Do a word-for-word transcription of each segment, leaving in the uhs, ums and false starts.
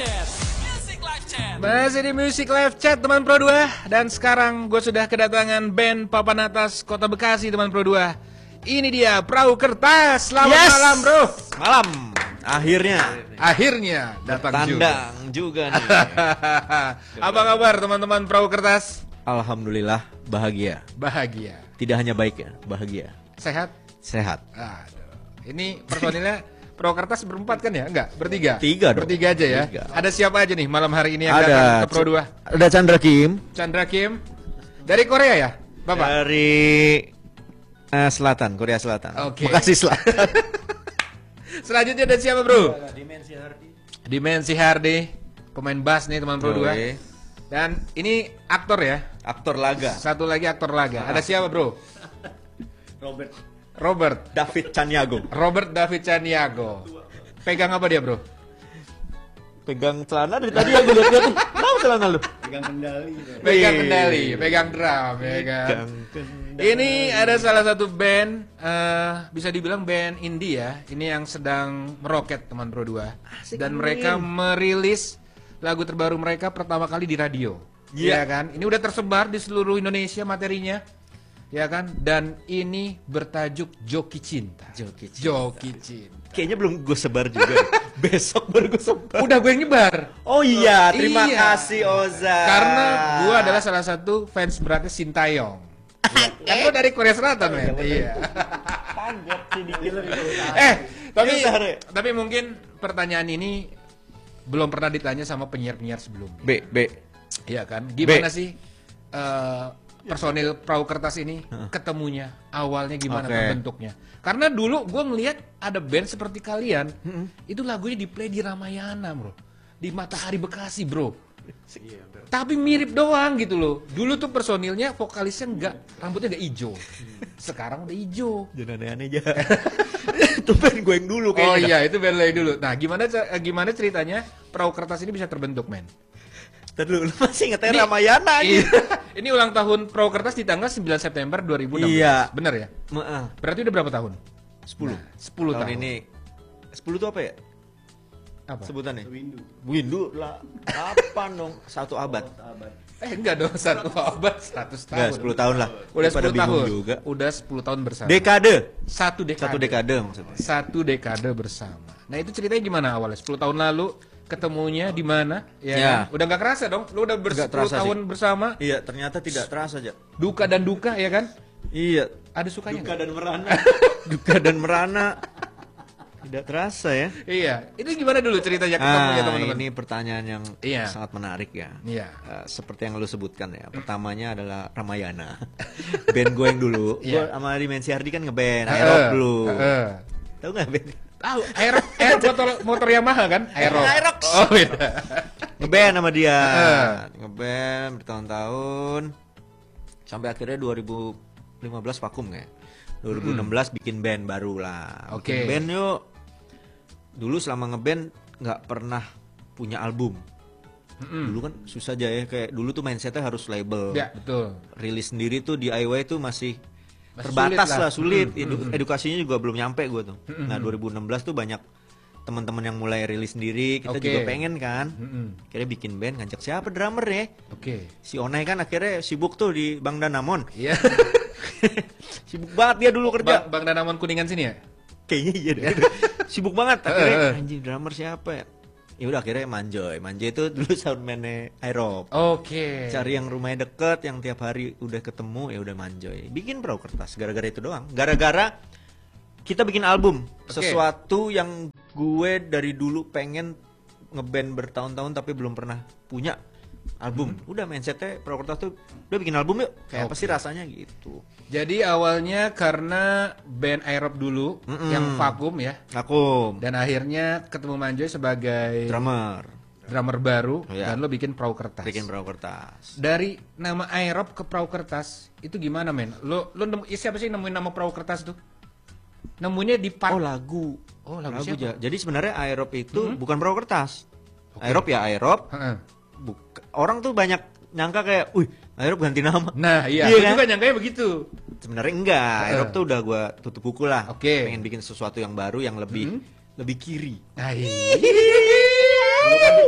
Chat. Music Live Chat. Masih di Music Live Chat teman Pro dua. Dan sekarang gue sudah kedatangan band papan atas Kota Bekasi teman Pro dua. Ini dia Perahu Kertas. Selamat Yes. malam bro. Malam. Akhirnya Akhirnya datang juga. tandang juga nih. Apa kabar teman-teman Perahu Kertas? Alhamdulillah bahagia. Bahagia. Tidak hanya baik ya, bahagia. Sehat? Sehat. Aduh. Ini personilnya Perahu Kertas berempat kan ya? Enggak, bertiga. Tiga dong. Bertiga aja ya. Tiga. Ada siapa aja nih malam hari ini yang datang Ada ke Pro dua? Ada Chandra Kim Chandra Kim. Dari Korea ya? Bapak? dari eh, Selatan, Korea Selatan. Oke. Bekasi Selatan. Selanjutnya ada siapa bro? Dimensi Hardi. Dimensi Hardi. Pemain bass nih teman Pro dua. Yoi. Dan ini aktor ya? Aktor laga. Satu lagi aktor laga. Ada siapa bro? Robert Robert. David Caniago. Robert David Caniago. Pegang apa dia bro? Pegang celana dari tadi yang gue lihat-lihat tuh. Tahu celana lu? Pegang kendali. Pegang Wih. kendali, pegang drum ya kan. Pegang kendali. Ini ada salah satu band, eh, bisa dibilang band indie ya. Ini yang sedang meroket teman Pro dua. Dan mereka merilis lagu terbaru mereka pertama kali di radio. Iya. Ya kan? Ini udah tersebar di seluruh Indonesia materinya. Ya kan? Dan ini bertajuk Joki Cinta. Joki Cinta. Joki Cinta. Kayaknya belum gue sebar juga. Besok baru gue sebar. Udah gue yang nyebar. Oh iya, terima Iya. kasih Oza. Karena gue adalah salah satu fans beratnya Sintayong. Kan gue dari Korea Selatan, men. Iya. Kaget sih dikit. Eh, tapi Bentar, ya. tapi mungkin pertanyaan ini belum pernah ditanya sama penyiar-penyiar sebelumnya. B, B. Iya kan? Gimana sih eh, personil Perahu Kertas ini ketemunya? Awalnya gimana Oke. terbentuknya? Karena dulu gue ngelihat ada band seperti kalian, itu lagunya di play di Ramayana, bro, di Matahari Bekasi, bro. Tapi mirip doang gitu loh. Dulu tuh personilnya vokalisnya enggak, rambutnya enggak hijau. Sekarang udah hijau. Jangan aneh-aneh aja. Itu band gue yang dulu Oh kayaknya. iya, itu band lain dulu. Nah, gimana ca- gimana ceritanya Perahu Kertas ini bisa terbentuk, men? Tadi lu lu masih ngeter Ini- Ramayana aja. Iya. Ini ulang tahun Perahu Kertas di tanggal sembilan September dua ribu enam belas. Iya. Bener ya? Heeh. Berarti udah berapa tahun? sepuluh. Nah, sepuluh tahun tahun. ini. sepuluh tuh apa ya? Apa? Sebutannya? Windu. Windu lah. Kapan dong? Satu abad. Sahabat. Eh enggak dong, satu abad seratus tahun. Enggak, sepuluh tahun lah. Udah Lu pada sepuluh bingung tahun. juga. Udah sepuluh tahun bersama. Dekade. Satu dekade. Satu dekade maksudnya. Satu dekade bersama. Nah, itu ceritanya gimana awalnya? sepuluh tahun lalu ketemunya di mana? Ya. Ya. kan? Udah nggak kerasa dong. Lu udah Nggak bersepuluh terasa tahun sih. bersama. Iya, ternyata tidak terasa aja. Duka dan duka ya kan? Iya. Ada sukanya Duka nggak? dan merana. Duka dan merana. Tidak terasa ya. Iya. Itu gimana dulu ceritanya ketemunya Ah, teman-teman? ini pertanyaan yang Iya. sangat menarik ya. Iya. Eh, seperti yang lu sebutkan ya. Pertamanya adalah Ramayana. Band gue yang dulu. Gue Iya. sama Dimensi Hardi kan ngeband. Heeh, Aerob dulu. heeh. Tahu nggak band? Tahu, Aerox, eh, motor motor Yamaha kan? Aerox. Aerox. Oh, iya. Ngeband sama dia. Heeh. Ngeband bertahun-tahun. Sampai akhirnya dua ribu lima belas vakum ya. dua ribu enam belas bikin band baru lah. Oke. Bikin band yuk. Dulu selama ngeband nggak pernah punya album. Mm-mm. Dulu kan susah aja ya, kayak dulu tuh mindsetnya harus label. Ya, betul. Rilis sendiri tuh D I Y tuh masih, Masih terbatas sulit lah. lah, sulit. Mm, Edu- mm, mm. Edukasinya juga belum nyampe gue tuh. Mm, mm, Nah mm. dua ribu enam belas tuh banyak teman-teman yang mulai rilis sendiri. Kita Oke. juga pengen kan. Mm-mm. Akhirnya bikin band, ngajak siapa drummer ya? Oke. Si Onai kan akhirnya sibuk tuh di Bang Danamon. Iya. Sibuk banget dia dulu kerja. Bang, Bang Danamon Kuningan sini ya? Kayaknya iya deh. Sibuk banget akhirnya anjing drummer siapa ya? Ya udah akhirnya Manjoy. Manjoy itu dulu soundman-nya Aerob. Oke. Cari yang rumahnya deket, yang tiap hari udah ketemu, ya udah Manjoy. Bikin Perahu Kertas gara-gara itu doang. Gara-gara kita bikin album, Oke. sesuatu yang gue dari dulu pengen ngeband bertahun-tahun tapi belum pernah punya album. Udah mindsetnya Perahu Kertas tuh udah bikin album yuk. Kayak apa Oke. sih rasanya gitu. Jadi awalnya karena band Aerob dulu Mm-mm. yang vakum ya, Aku dan akhirnya ketemu Manjoy sebagai drummer, drummer baru Iya. dan lo bikin Perahu Kertas. bikin Perahu Kertas. Dari nama Aerob ke Perahu Kertas itu gimana men? Lo lo nemu, siapa sih nemuin nama Perahu Kertas tuh? Nemuinnya di part. Oh lagu. Oh, lagu lagu siapa? ja- Jadi sebenarnya Aerob itu Mhm. bukan Perahu Kertas. Oke. Aerob ya Aerob. Heeh. Buk- orang tuh banyak nyangka kayak, wih, Aerob ganti nama. Nah, iya, Iya gue kan? juga nyangkanya begitu. Sebenarnya enggak. Aerob tuh udah gua tutup buku lah. Oke. Pengen bikin sesuatu yang baru yang lebih Mhm. lebih kiri. Nah, iya. Dulu kan di kanan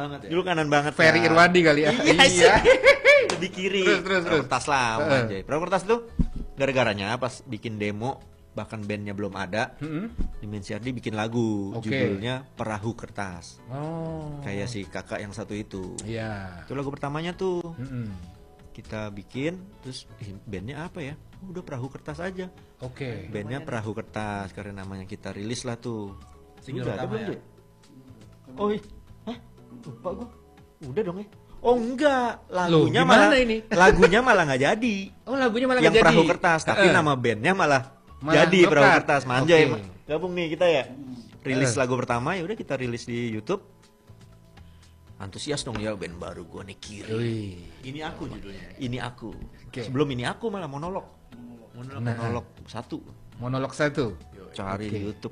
banget ya. Dulu kanan banget. Ferry kan. Irwandi kali ya. Iya sih. Di kiri. Terus, terus, terus. Perahu kertas lah, Heeh. anjay. Perahu kertas tuh gara-garanya pas bikin demo, bahkan bandnya belum ada, Mm-mm. Dimensi Ardi bikin lagu, Oke. judulnya Perahu Kertas. Oh. Kayak si kakak yang satu itu. Iya. Itu lagu pertamanya tuh. Mm-mm. Kita bikin, terus eh, bandnya apa ya? Oh, udah Perahu Kertas aja. Oke. Bandnya Perahu Kertas karena namanya kita rilis lah tuh. Single Udah ada pertama belum, ya? Dek? Oh iya, hah? Lupa gua. Udah dong ya. Oh enggak, lagunya gimana malah ini? lagunya malah nggak jadi. Oh, lagunya malah Yang nggak Perahu jadi. Kertas, tapi Heeh. nama bandnya malah, Malah jadi melekat. Perahu Kertas. Manjay, Oke. Ma. Gabung nih kita ya. Rilis Heeh. lagu pertama ya udah kita rilis di YouTube. Antusias dong ya, band baru gua nih Kiri. Wih. Ini aku judulnya. Ini aku. Oke. Sebelum ini aku malah monolog. Monolog. Nah. Monolog satu. Monolog satu. Cari di Oke. YouTube.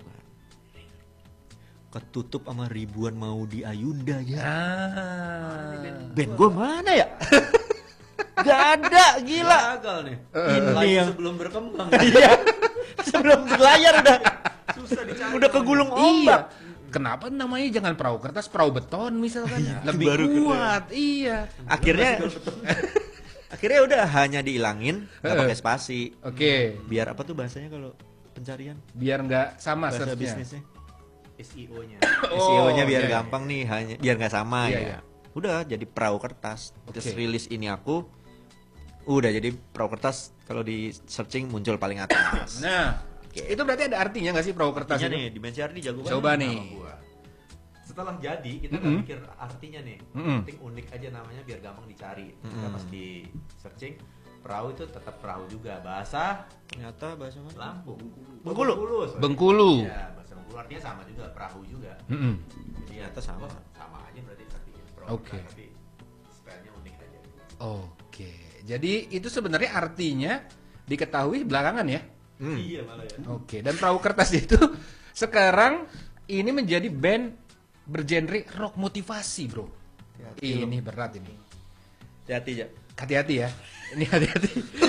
Ketutup sama ribuan mau di Ayunda ya. Ah. Band gue mana ya? Gak ada, gila. Gagal nih. Ini Lagu yang sebelum berkembang. iya. Sebelum berlayar udah Susah dicari. udah kegulung Iya. ombak. Kenapa namanya jangan perahu kertas, perahu beton misalkan? Lebih baru kuat. Iya. Akhirnya akhirnya udah hanya dihilangin, nggak Heeh. pakai spasi. Oke. Biar apa tuh bahasanya kalau pencarian? Biar nggak sama Bahasa search-nya. bisnisnya. S E O-nya. S E O-nya biar iya, iya. gampang nih, hanya biar nggak sama Iya, ya. iya. Udah jadi perahu kertas. Terus Oke. rilis ini aku. Udah jadi perahu kertas kalau di searching muncul paling atas. Nah, itu berarti ada artinya nggak sih perahu kertas Artinya itu? nih, Dimensi Ardi jago Coba banget nih. Nama gua. Setelah jadi kita Mm-mm. nggak mikir artinya nih. Mm-mm. Penting unik aja namanya biar gampang dicari. Kita Mm-mm. pas di searching perahu itu tetap perahu juga. Bahasa Ternyata bahasa mana? Lampung. Bengkulu. sorry. Bengkulu. Ya, bahasa Bengkulu artinya sama juga, perahu juga. Mm-mm. Jadi Ternyata sama. oh, sama aja berarti artinya perahu. Oke. Tapi spellnya unik aja. Oke. Jadi itu sebenarnya artinya diketahui belakangan ya. Hmm. Iya malah ya. Oke. Dan perahu kertas itu sekarang ini menjadi band bergenre rock motivasi, bro. Hati-hati Ini berat ini. Hati-hati ya. Hati-hati ya. Ini hati-hati.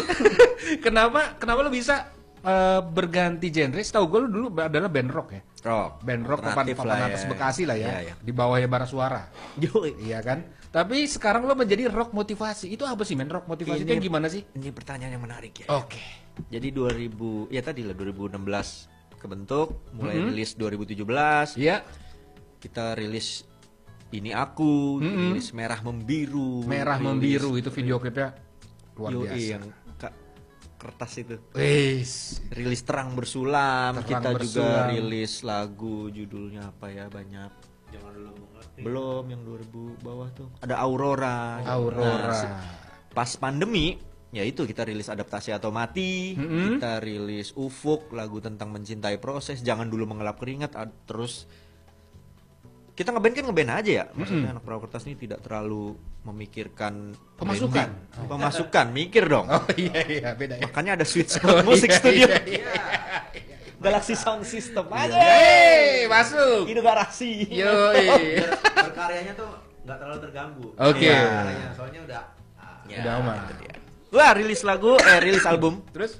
kenapa kenapa lo bisa eh, berganti genre? Setahu gue lo dulu adalah band rock ya. Rock. Band rock papan Alternatif papan lah atas ya. Bekasi lah ya. Iya, iya. Di bawahnya bara suara. Yoi. Iya kan? Tapi sekarang lo menjadi rock motivasi. Itu apa sih men? Rock motivasi itu Ini- yang gimana sih? Ini pertanyaan yang menarik ya. Oke. Jadi dua ribu ya tadi lah dua ribu enam belas kebentuk, mulai Mm-mm. rilis dua ribu tujuh belas. Iya. Kita rilis Ini Aku, Mm-mm. rilis Merah Membiru. Merah rilis- membiru itu video klipnya luar Yoi, biasa. yang ka- kertas itu. Wis. Rilis Terang Bersulam, Terang kita juga Bersulam. rilis lagu judulnya apa ya banyak. Jangan dulu mengerti. Belum yang dua ribu bawah tuh. Ada Aurora. Aurora. Nah, se- pas pandemi, ya itu kita rilis Adaptasi atau Mati, Mm-mm. kita rilis Ufuk, lagu tentang mencintai proses, Jangan Dulu Mengelap Keringat, ad- terus kita ngeband kan ngeband aja ya. Maksudnya anak perahu kertas ini tidak terlalu memikirkan Pemasukan. branding. Pemasukan, mikir dong. Oh iya iya beda ya. Makanya ada Switch Oh, Musik iya, Studio. iya, iya. Galaxy Sound System aja. Yeay, masuk. Ini garasi. Yoi. Berkaryanya tuh nggak terlalu terganggu. Oke. Iya, karyanya, soalnya udah ah, Ya, Udah aman. itu dia. Wah, rilis lagu, eh rilis album. Terus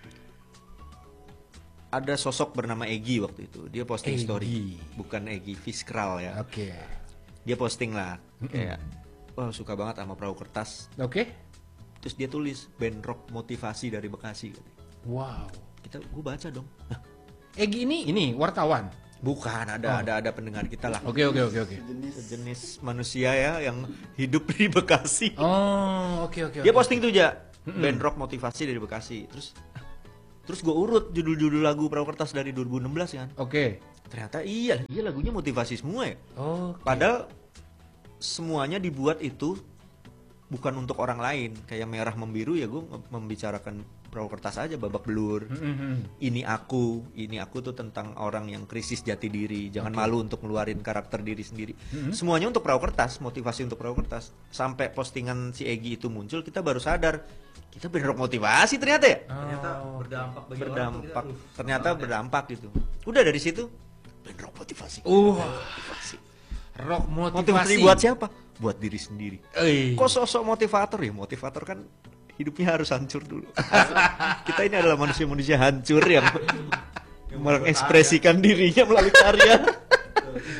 Ada sosok bernama Egi waktu itu. Dia posting Egi. story. Bukan Egi Fiskral ya. oke. Dia posting lah kayak wah suka banget sama perahu kertas. Oke. Terus dia tulis band rock motivasi dari Bekasi. Wow. Kita gue baca dong. Hah, Egi ini ini wartawan. bukan ada Oh. ada ada pendengar kita lah. Oke oke oke oke. Sejenis manusia ya yang hidup di Bekasi. Oh, oke oke. Dia oke. posting tuh aja band rock motivasi dari Bekasi. Terus terus gue urut judul-judul lagu perahu kertas dari dua ribu enam belas kan. Oke. Ternyata iya, iya lagunya motivasi semua ya. Oh. Padahal semuanya dibuat itu bukan untuk orang lain. Kayak Merah Membiru ya gue membicarakan perahu kertas aja babak belur. Ini aku, ini aku tuh tentang orang yang krisis jati diri. Jangan malu untuk ngeluarin karakter diri sendiri. Semuanya untuk perahu kertas, motivasi untuk perahu kertas. Sampai postingan si Egi itu muncul, kita baru sadar kita bener rock motivasi ternyata ya. ternyata berdampak bagi orang tuh Berdampak, kita, uh, ternyata banget ya. berdampak gitu. Udah dari situ band rock motivasi. Uh, Motivasi. rock motivasi. Motivasi buat siapa? Buat diri sendiri. Eh. Kok sosok motivator ya? Motivator kan hidupnya harus hancur dulu. Kita ini adalah manusia-manusia hancur yang mengekspresikan dirinya melalui karya. Gitu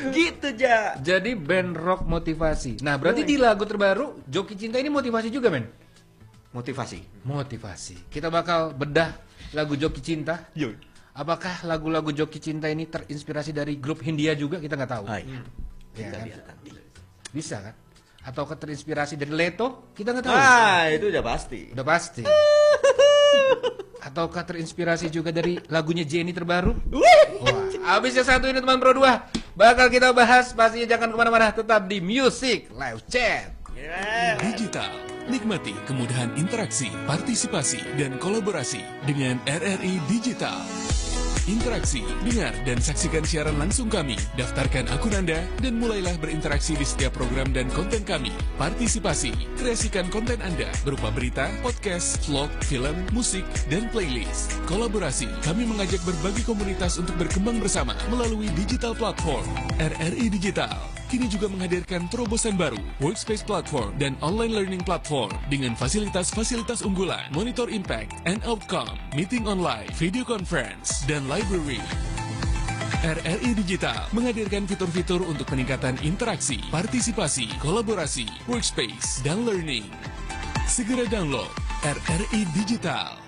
tuh, Ja. Jadi band rock motivasi. Nah, berarti Yoi. di lagu terbaru Joki Cinta ini motivasi juga, men? Motivasi. Motivasi. Kita bakal bedah lagu Joki Cinta. Yoi. Apakah lagu-lagu Joki Cinta ini terinspirasi dari grup Hindia juga? Kita nggak tahu. Ah, iya. Ya Kita kan? lihat nanti. Bisa kan? Atau terinspirasi dari Leto? Kita nggak tahu. Ah, itu udah pasti. Udah pasti. Ataukah terinspirasi juga dari lagunya Jenny terbaru? Wah, abis yang satu ini teman Pro dua bakal kita bahas. Pastinya jangan kemana-mana, tetap di Music Live Chat. Digital. Nikmati kemudahan interaksi, partisipasi, dan kolaborasi dengan R R I Digital. Interaksi, dengar, dan saksikan siaran langsung kami. Daftarkan akun Anda dan mulailah berinteraksi di setiap program dan konten kami. Partisipasi, kreasikan konten Anda berupa berita, podcast, vlog, film, musik, dan playlist. Kolaborasi, kami mengajak berbagai komunitas untuk berkembang bersama melalui digital platform. R R I Digital kini juga menghadirkan terobosan baru, workspace platform dan online learning platform dengan fasilitas-fasilitas unggulan, monitor impact and outcome, meeting online, video conference, dan library. R R I Digital menghadirkan fitur-fitur untuk peningkatan interaksi, partisipasi, kolaborasi, workspace, dan learning. Segera download R R I Digital.